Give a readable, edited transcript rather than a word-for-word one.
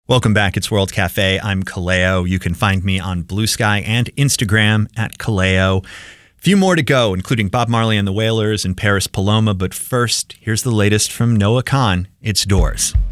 Welcome back. It's World Cafe. I'm Kaleo. You can find me on Blue Sky and Instagram at Kaleo. Few more to go, including Bob Marley and the Wailers and Paris Paloma. But first, here's the latest from Noah Kahan. It's Doors.